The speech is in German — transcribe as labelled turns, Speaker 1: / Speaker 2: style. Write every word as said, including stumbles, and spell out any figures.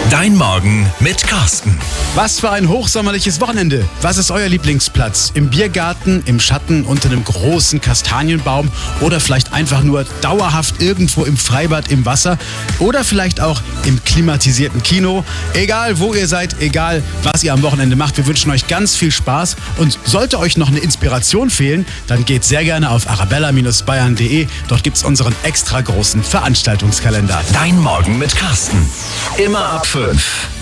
Speaker 1: Dein Morgen mit Carsten.
Speaker 2: Was für ein hochsommerliches Wochenende. Was ist euer Lieblingsplatz? Im Biergarten, im Schatten, unter einem großen Kastanienbaum oder vielleicht einfach nur dauerhaft irgendwo im Freibad im Wasser oder vielleicht auch im klimatisierten Kino. Egal wo ihr seid, egal was ihr am Wochenende macht, wir wünschen euch ganz viel Spaß und sollte euch noch eine Inspiration fehlen, dann geht sehr gerne auf arabella Bindestrich bayern punkt de. Dort gibt's unseren extra großen Veranstaltungskalender.
Speaker 1: Dein Morgen mit Carsten. Immer ab fünf.